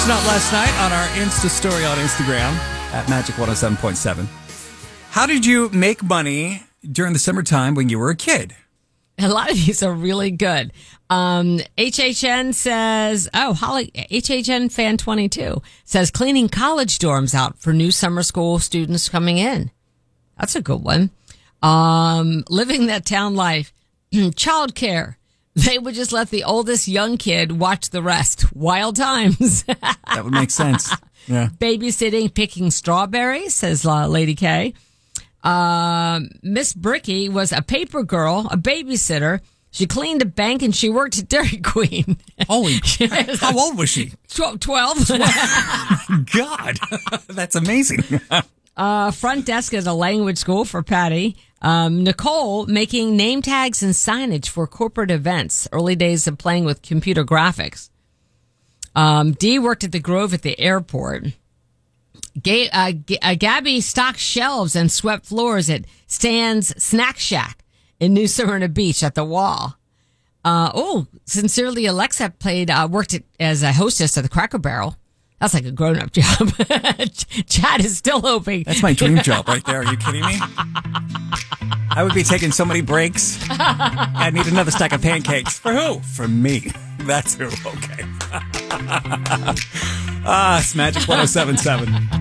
Up last night on our Insta story on Instagram at Magic 107.7. How did you make money during the summertime when you were a kid? A lot of these are really good. HHN says, HHN fan 22 says cleaning college dorms out for new summer school students coming in. That's a good one. Living that town life. Childcare. They would just let the oldest young kid watch the rest. Wild times. That would make sense. Yeah. Babysitting, picking strawberries, says Lady K. Miss Bricky was a paper girl, a babysitter. She cleaned a bank and she worked at Dairy Queen. Holy, how old was she? 12. God, that's amazing. Front desk at a language school for Patty. Nicole making name tags and signage for corporate events. Early days of playing with computer graphics. Dee worked at the Grove at the airport. Gabby stocked shelves and swept floors at Stan's Snack Shack in New Smyrna Beach at the Wall. Sincerely Alexa worked as a hostess at the Cracker Barrel. That's like a grown-up job. Chad is still hoping. That's my dream job right there. Are you kidding me? I would be taking so many breaks. I'd need another stack of pancakes. For who? For me. That's who. Okay. It's Magic 107.7.